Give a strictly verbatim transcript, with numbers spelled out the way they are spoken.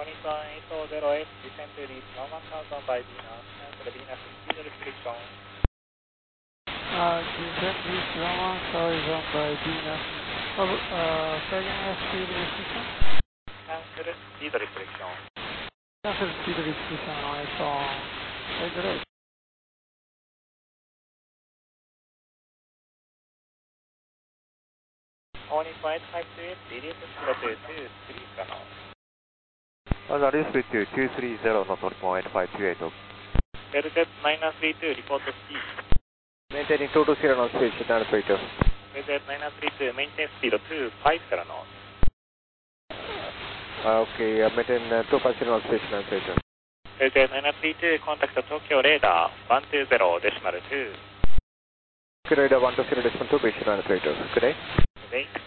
twenty-one eight zero F, descend to reach one one thousand by Venus, cancel Venus speed restriction. Uh, descend reach one one thousand by Venus. Oh, uh, second speed restriction? Cancel speed restriction. Cancel speed restriction on iPhone eight zero. twenty-five five two eight, release zero two two three可能。 Uh, release speed to two three zero, not one eight five two eight. L Z nine nine three two, report speed. Maintaining two two zero knots speed, nine three two. L Z nine nine three two, maintain speed two five zero knots. Uh, okay, uh, maintain uh, two five zero knots speed, nine three two. L Z nine nine three two, contact Tokyo radar one two zero decimal two. Radar one two zero decimal two, base nine three two. Good day. Good day.